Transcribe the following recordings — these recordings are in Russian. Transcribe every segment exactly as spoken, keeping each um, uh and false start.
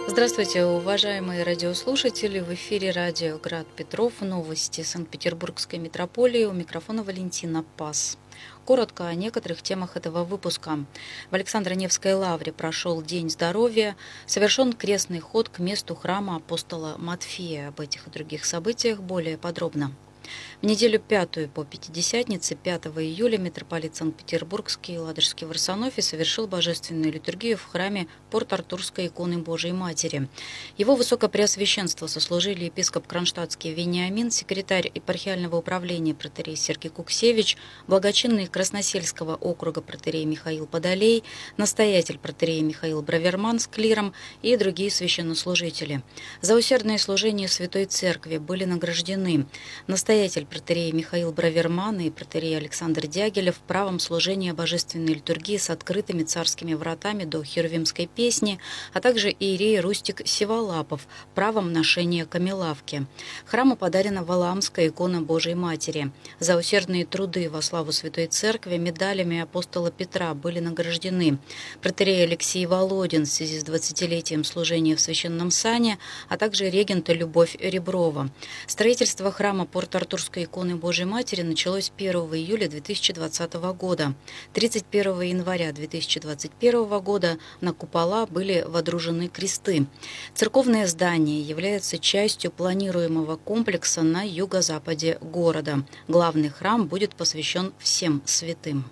Здравствуйте, уважаемые радиослушатели! В эфире радио «Град Петров». Новости Санкт-Петербургской метрополии. У микрофона Валентина Пас. Коротко о некоторых темах этого выпуска. В Александро-Невской лавре прошел День здоровья. Совершен крестный ход к месту храма апостола Матфея. Об этих и других событиях более подробно. В неделю пятую по Пятидесятнице, пятого июля, митрополит Санкт-Петербургский и Ладожский в Варсонофе совершил божественную литургию в храме Порт-Артурской иконы Божией Матери. Его высокопреосвященство сослужили епископ Кронштадтский Вениамин, секретарь епархиального управления протоиерей Сергий Куксевич, благочинный Красносельского округа протоиерей Михаил Подолей, настоятель протоиерей Михаил Браверман с клиром и другие священнослужители. За усердное служение Святой Церкви были награждены настоятель протоиерей Михаил Браверман и протоиерей Александр Дягилев правом служения божественной литургии с открытыми царскими вратами до Херувимской песни, а также иерей Рустик Севалапов правом ношения камелавки. Храму подарена Валаамская икона Божией Матери. За усердные труды во славу Святой Церкви медалями апостола Петра были награждены протоиерей Алексей Володин в связи с двадцатилетием служения в священном сане, а также регента Любовь Реброва. Строительство храма Порт-Артурской иконы Божией Матери началось первого июля две тысячи двадцатого года. тридцать первого января две тысячи двадцать первого года на купола были водружены кресты. Церковное здание является частью планируемого комплекса на юго-западе города. Главный храм будет посвящен всем святым.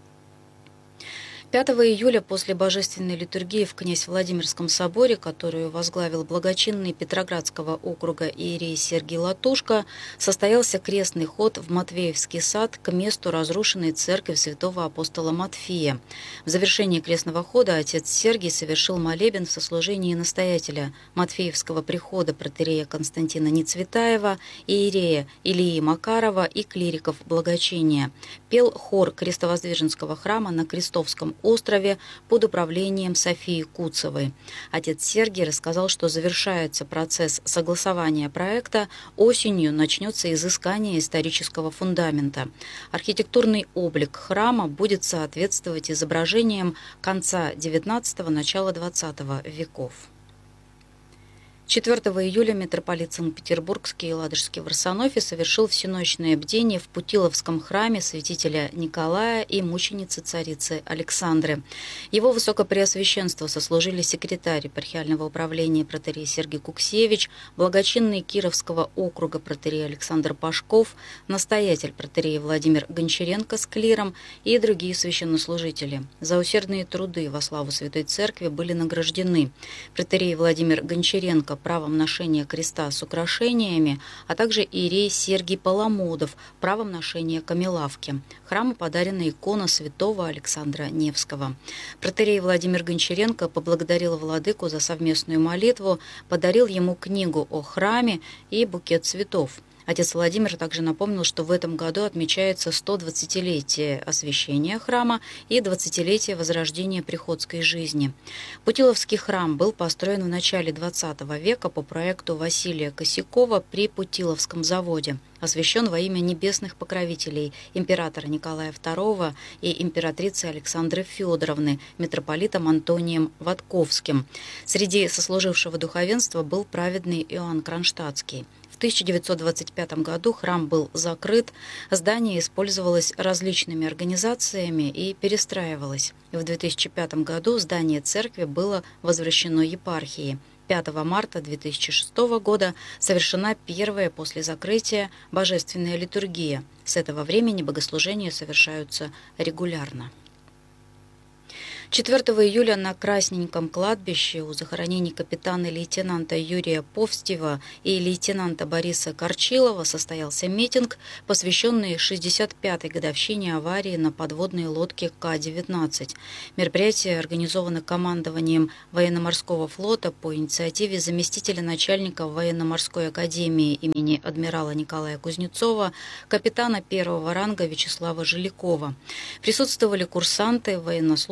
пятого июля после божественной литургии в князь Владимирском соборе, которую возглавил благочинный Петроградского округа иерей Сергий Латушко, состоялся крестный ход в Матвеевский сад к месту разрушенной церкви святого апостола Матфея. В завершении крестного хода отец Сергий совершил молебен в сослужении настоятеля Матфеевского прихода протоиерея Константина Нецветаева, иерея Илии Макарова и клириков благочиния. Пел хор Крестовоздвиженского храма на Крестовском острове под управлением Софии Куцевой. Отец Сергий рассказал, что завершается процесс согласования проекта, осенью начнется изыскание исторического фундамента. Архитектурный облик храма будет соответствовать изображениям конца девятнадцатого – начала двадцатого веков. четвёртого июля митрополит Санкт-Петербургский и Ладожский в Варсонофе совершил всеночное бдение в Путиловском храме святителя Николая и мученицы царицы Александры. Его высокопреосвященство сослужили секретарь епархиального управления протоиерей Сергий Куксевич, благочинный Кировского округа протоиерей Александр Пашков, настоятель протоиерей Владимир Гончаренко с клиром и другие священнослужители. За усердные труды во славу Святой Церкви были награждены протоиерей Владимир Гончаренко правом ношения креста с украшениями, а также иерей Сергий Паламодов правом ношения камелавки. Храму подарена икона святого Александра Невского. Протоиерей Владимир Гончаренко поблагодарил владыку за совместную молитву, подарил ему книгу о храме и букет цветов. Отец Владимир также напомнил, что в этом году отмечается сто двадцатилетие освящения храма и двадцатилетие возрождения приходской жизни. Путиловский храм был построен в начале двадцатого века по проекту Василия Косякова при Путиловском заводе. Освящен во имя небесных покровителей императора Николая второго и императрицы Александры Федоровны, митрополитом Антонием Ватковским. Среди сослужившего духовенства был праведный Иоанн Кронштадтский. В тысяча девятьсот двадцать пятом году храм был закрыт, здание использовалось различными организациями и перестраивалось. В две тысячи пятом году здание церкви было возвращено епархии. пятого марта две тысячи шестого года совершена первая после закрытия божественная литургия. С этого времени богослужения совершаются регулярно. четвёртого июля на Красненьком кладбище у захоронений капитана-лейтенанта Юрия Повстева и лейтенанта Бориса Корчилова состоялся митинг, посвященный шестьдесят пятой годовщине аварии на подводной лодке К девятнадцать. Мероприятие организовано командованием военно-морского флота по инициативе заместителя начальника военно-морской академии имени адмирала Николая Кузнецова, капитана первого ранга Вячеслава Жилякова. Присутствовали курсанты, военнослужащие,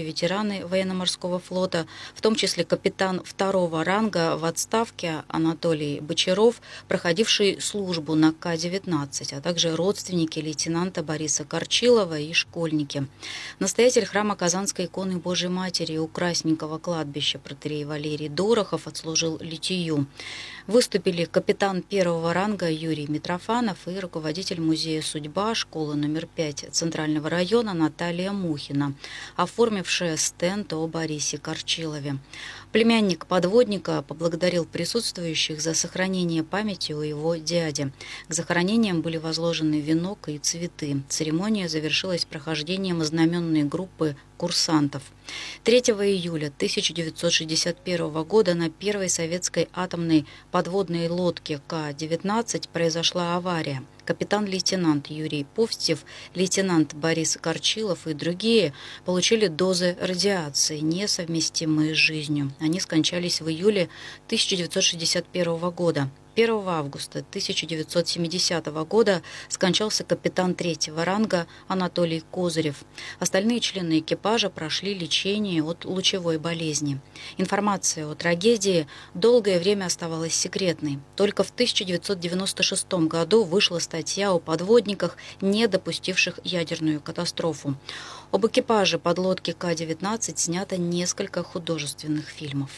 ветераны военно-морского флота, в том числе капитан второго ранга в отставке Анатолий Бочаров, проходивший службу на К девятнадцать, а также родственники лейтенанта Бориса Корчилова и школьники. Настоятель храма Казанской иконы Божией Матери у Красненького кладбища протоиерей Валерий Дорохов отслужил литию. Выступили капитан первого ранга Юрий Митрофанов и руководитель музея «Судьба» школы номер пять Центрального района Наталья Мухина, оформившая стенд о Борисе Корчилове. Племянник подводника поблагодарил присутствующих за сохранение памяти о его дяде. К захоронениям были возложены венок и цветы. Церемония завершилась прохождением знаменной группы курсантов. третьего июля тысяча девятьсот шестьдесят первого года на первой советской атомной подводной лодке К девятнадцать произошла авария. Капитан-лейтенант Юрий Повстев, лейтенант Борис Корчилов и другие получили дозы радиации, несовместимые с жизнью. Они скончались в июле тысяча девятьсот шестьдесят первого года. первого августа тысяча девятьсот семидесятого года скончался капитан третьего ранга Анатолий Козырев. Остальные члены экипажа прошли лечение от лучевой болезни. Информация о трагедии долгое время оставалась секретной. Только в тысяча девятьсот девяносто шестом году вышла статья о подводниках, не допустивших ядерную катастрофу. Об экипаже подлодки К девятнадцать снято несколько художественных фильмов.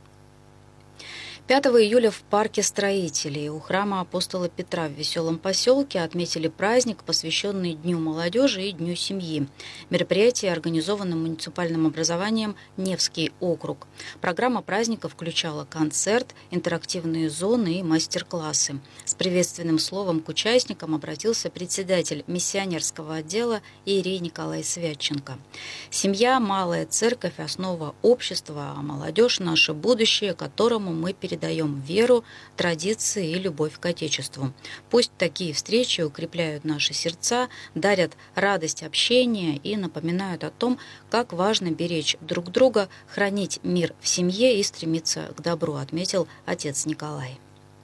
пятого июля в парке строителей у храма апостола Петра в Веселом поселке отметили праздник, посвященный Дню молодежи и Дню семьи. Мероприятие организовано муниципальным образованием «Невский округ». Программа праздника включала концерт, интерактивные зоны и мастер-классы. С приветственным словом к участникам обратился председатель миссионерского отдела Иерей Николай Святченко. «Семья, малая церковь, основа общества, а молодежь – наше будущее, которому мы передаем даем веру, традиции и любовь к Отечеству. Пусть такие встречи укрепляют наши сердца, дарят радость общения и напоминают о том, как важно беречь друг друга, хранить мир в семье и стремиться к добру», отметил отец Николай.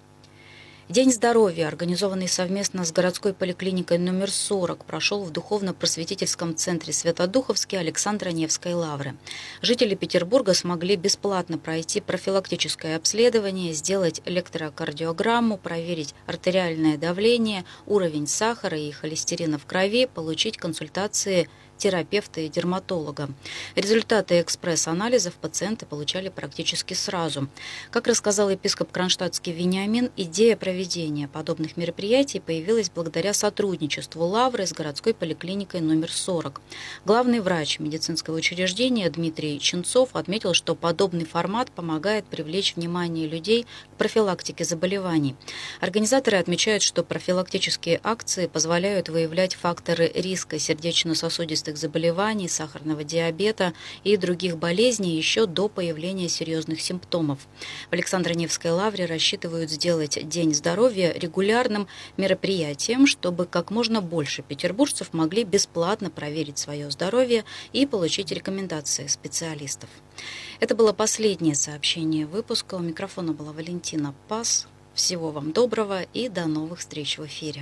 День здоровья, организованный совместно с городской поликлиникой номер сорок, прошел в духовно-просветительском центре Святодуховске Александра Невской лавры. Жители Петербурга смогли бесплатно пройти профилактическое обследование, сделать электрокардиограмму, проверить артериальное давление, уровень сахара и холестерина в крови, получить консультации терапевта и дерматолога. Результаты экспресс-анализов пациенты получали практически сразу. Как рассказал епископ Кронштадтский Вениамин, идея проведения подобных мероприятий появилась благодаря сотрудничеству лавры с городской поликлиникой номер сорок. Главный врач медицинского учреждения Дмитрий Ченцов отметил, что подобный формат помогает привлечь внимание людей к профилактике заболеваний. Организаторы отмечают, что профилактические акции позволяют выявлять факторы риска сердечно-сосудистой заболеваний, сахарного диабета и других болезней еще до появления серьезных симптомов. В Александро-Невской лавре рассчитывают сделать День здоровья регулярным мероприятием, чтобы как можно больше петербуржцев могли бесплатно проверить свое здоровье и получить рекомендации специалистов. Это было последнее сообщение выпуска. У микрофона была Валентина Пас. Всего вам доброго и до новых встреч в эфире.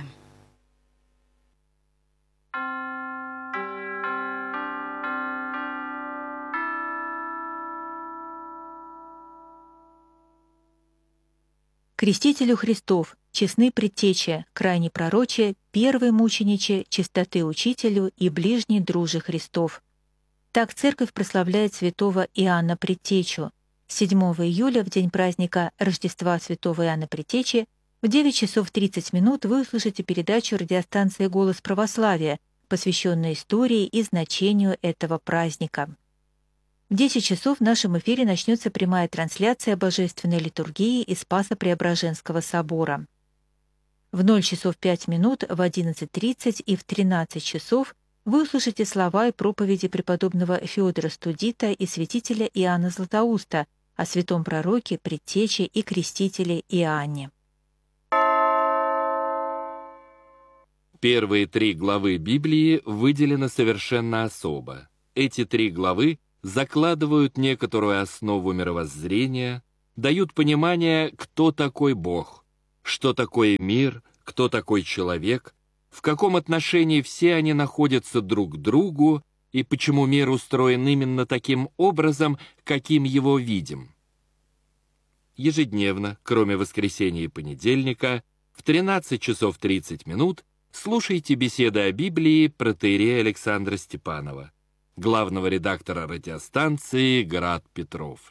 Крестителю Христов, честны предтече, крайне пророче, первый мучениче, чистоты учителю и ближний друже Христов. Так церковь прославляет святого Иоанна Предтечу. седьмого июля, в день праздника Рождества святого Иоанна Предтечи, в девять часов тридцать минут вы услышите передачу радиостанции «Голос православия», посвященную истории и значению этого праздника. В десять часов в нашем эфире начнется прямая трансляция божественной литургии из Спасо-Преображенского собора. В ноль часов пять минут, в одиннадцать тридцать и в тринадцать часов вы услышите слова и проповеди преподобного Феодора Студита и святителя Иоанна Златоуста о святом пророке, предтече и крестителе Иоанне. Первые три главы Библии выделены совершенно особо. Эти три главы закладывают некоторую основу мировоззрения, дают понимание, кто такой Бог, что такое мир, кто такой человек, в каком отношении все они находятся друг к другу и почему мир устроен именно таким образом, каким его видим. Ежедневно, кроме воскресенья и понедельника, в тринадцать часов тридцать минут слушайте беседы о Библии протоиерея Александра Степанова, главного редактора радиостанции «Град Петров».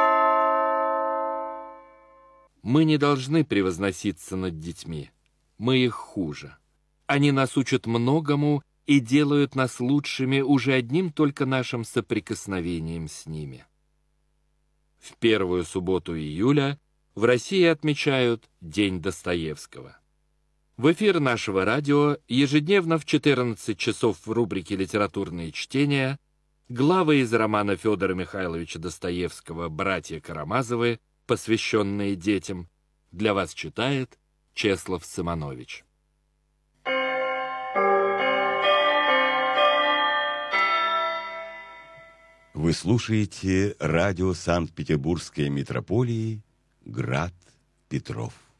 Мы не должны превозноситься над детьми. Мы их хуже. Они нас учат многому и делают нас лучшими уже одним только нашим соприкосновением с ними. В первую субботу июля в России отмечают День Достоевского. В эфир нашего радио ежедневно в четырнадцать часов в рубрике «Литературные чтения» главы из романа Федора Михайловича Достоевского «Братья Карамазовы», посвященные детям, для вас читает Чеслав Сыманович. Вы слушаете радио Санкт-Петербургской митрополии «Град Петров».